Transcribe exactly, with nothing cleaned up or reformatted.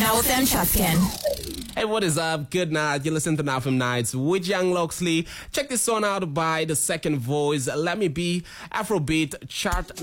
Now F M Chutkin. Hey, what is up? Good night. You listen to Now F M Nights with Young Loxley. Check this one out by The Second Voice. Let Me Be, Afrobeat chart